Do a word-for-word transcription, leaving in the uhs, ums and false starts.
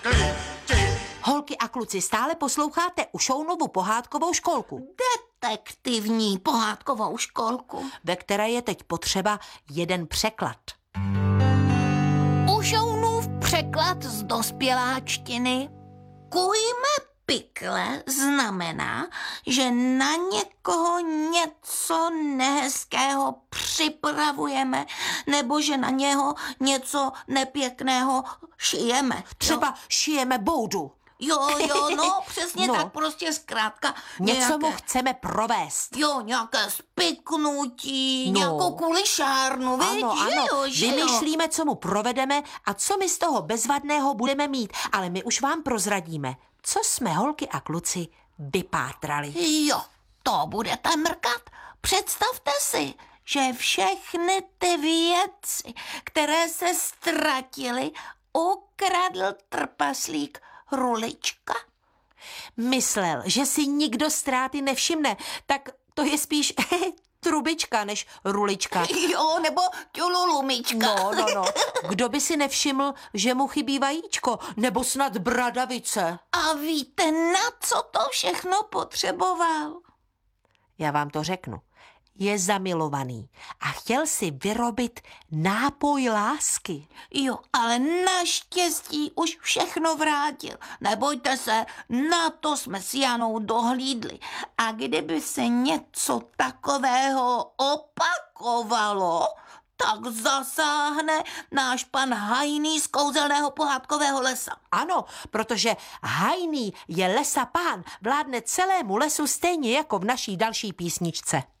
Holky a kluci, stále posloucháte Ušounovu pohádkovou školku, Detektivní pohádkovou školku, ve které je teď potřeba jeden překlad. Ušounův překlad z dospěláčtiny. Kujme pikle znamená, že na někoho něco nehezkého připravujeme, nebo že na něho něco nepěkného šijeme. Třeba jo? šijeme boudu. Jo, jo, no, přesně no. tak, prostě zkrátka. Něco nějaké, mu chceme provést. Jo, nějaké spiknutí, no. nějakou kulišárnu, víš, ano, že ano. jo, že Vymýšlíme, co mu provedeme a co my z toho bezvadného budeme mít. Ale my už vám prozradíme, co jsme, holky a kluci, vypátrali. Jo, to budete mrkat. Představte si, že všechny ty věci, které se ztratily, ukradl trpaslík Rulička. Myslel, že si nikdo ztráty nevšimne, tak to je spíš trubička než rulička. Jo, nebo ťululumička. No, no, no. Kdo by si nevšiml, že mu chybí vajíčko, nebo snad bradavice? A víte, na co to všechno potřeboval? Já vám to řeknu. Je zamilovaný a chtěl si vyrobit nápoj lásky. Jo, ale naštěstí už všechno vrátil. Nebojte se, na to jsme s Janou dohlídli. A kdyby se něco takového opakovalo, tak zasáhne náš pan Hajný z kouzelného pohádkového lesa. Ano, protože Hajný je lesa pán, vládne celému lesu stejně jako v naší další písničce.